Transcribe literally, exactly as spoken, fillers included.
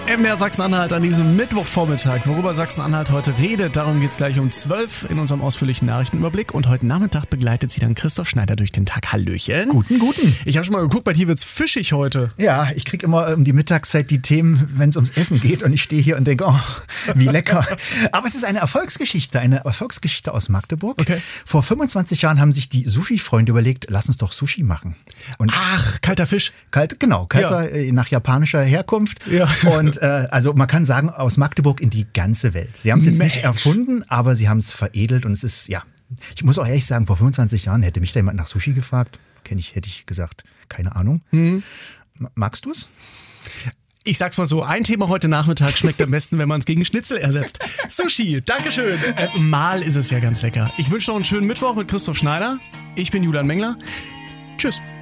M D R Sachsen-Anhalt an diesem Mittwochvormittag. Worüber Sachsen-Anhalt heute redet, darum geht es gleich um zwölf in unserem ausführlichen Nachrichtenüberblick. Und heute Nachmittag begleitet sie dann Christoph Schneider durch den Tag. Hallöchen. Guten, guten. Ich habe schon mal geguckt, bei dir wird's fischig heute. Ja, ich kriege immer um die Mittagszeit die Themen, wenn es ums Essen geht. Und ich stehe hier und denke, oh, wie lecker. Aber es ist eine Erfolgsgeschichte, eine Erfolgsgeschichte aus Magdeburg. Okay. Vor fünfundzwanzig Jahren haben sich die Sushi-Freunde überlegt, lass uns doch Sushi machen. Und Ach, kalter Fisch. Kalt, genau, kalter ja. nach japanischer Herkunft. Ja. Und äh, also man kann sagen, aus Magdeburg in die ganze Welt. Sie haben es jetzt Mensch. nicht erfunden, aber sie haben es veredelt und es ist, ja, ich muss auch ehrlich sagen, vor fünfundzwanzig Jahren hätte mich da jemand nach Sushi gefragt, kenn ich, hätte ich gesagt, keine Ahnung. Mhm. Magst du es? Ich sag's mal so, ein Thema heute Nachmittag schmeckt am besten, wenn man es gegen Schnitzel ersetzt. Sushi, Dankeschön. Äh, mal ist es ja ganz lecker. Ich wünsche noch einen schönen Mittwoch mit Christoph Schneider. Ich bin Julian Mengler. Tschüss.